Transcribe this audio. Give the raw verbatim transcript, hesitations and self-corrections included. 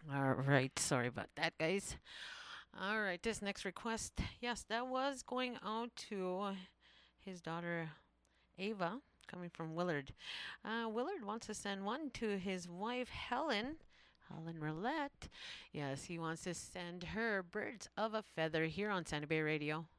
All right, sorry about that, guys. All right, this next request, yes, that was going out to his daughter Ava, coming from Willard. Uh, Willard wants to send one to his wife Helen. Helen Roulette. Yes, he wants to send her Birds of a Feather here on Santa Bay Radio.